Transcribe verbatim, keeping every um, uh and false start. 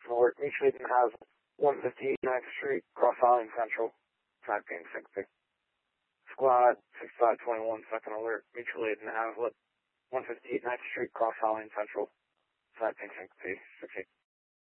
Alert, mutual aid and hazard, one fifty-eight ninth Street, Cross Island Central, typing sixty. Squad, sixty-five twenty-one, second alert, mutual aid and hazard, one fifty-eight ninth Street, Cross Island Central, typing sixty.